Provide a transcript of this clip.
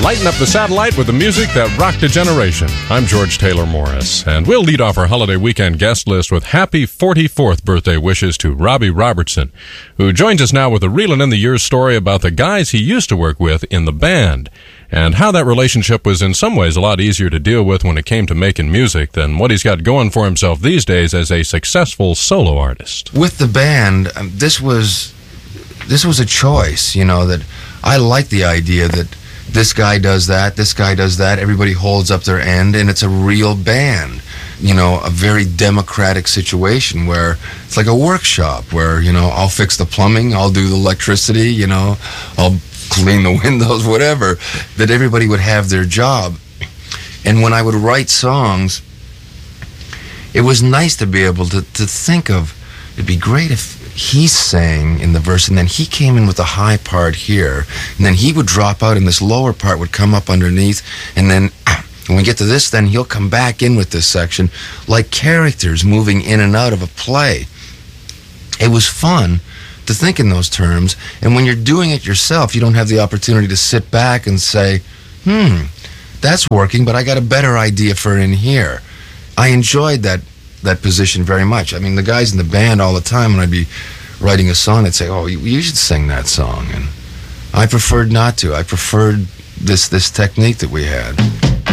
Lighten up the satellite with the music that rocked a generation. I'm George Taylor Morris, and we'll lead off our holiday weekend guest list with happy 44th birthday wishes to Robbie Robertson, who joins us now with a Reelin' in the Years story about the guys he used to work with in the band, and how that relationship was in some ways a lot easier to deal with when it came to making music than what he's got going for himself these days as a successful solo artist. With the band, this was a choice, that I like the idea that this guy does that, this guy does that, everybody holds up their end, and it's a real band. A very democratic situation where it's like a workshop where, I'll fix the plumbing, I'll do the electricity, I'll clean the windows, whatever, that everybody would have their job. And when I would write songs, it was nice to be able to think of, it'd be great if he sang in the verse, and then he came in with the high part here, and then he would drop out, and this lower part would come up underneath, and then when we get to this, then he'll come back in with this section, like characters moving in and out of a play. It was fun to think in those terms, and when you're doing it yourself, you don't have the opportunity to sit back and say, that's working, but I got a better idea for in here. I enjoyed that position very much. I mean, the guys in the band all the time, when I'd be writing a song, they'd say, oh, you should sing that song. And I preferred not to. I preferred this technique that we had.